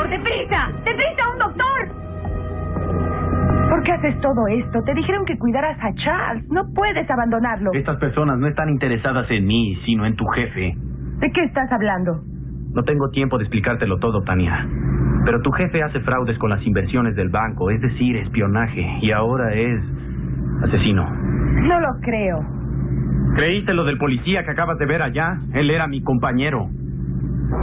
doctor! ¡Deprisa! ¡Deprisa, un doctor! ¿Por qué haces todo esto? Te dijeron que cuidaras a Charles. No puedes abandonarlo. Estas personas no están interesadas en mí, sino en tu jefe. ¿De qué estás hablando? No tengo tiempo de explicártelo todo, Tania. Pero tu jefe hace fraudes con las inversiones del banco, es decir, espionaje. Y ahora es asesino. No lo creo. ¿Creíste lo del policía que acabas de ver allá? Él era mi compañero.